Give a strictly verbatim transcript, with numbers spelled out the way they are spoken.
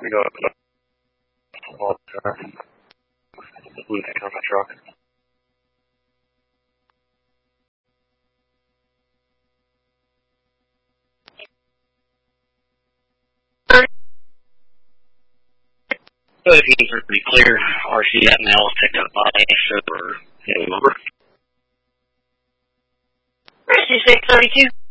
We got a lot of blue thing on my truck. So if you are pretty clear, R C at mail picked up by Extra or any number. six thirty-two.